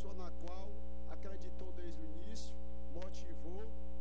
pessoa na qual acreditou desde o início, motivou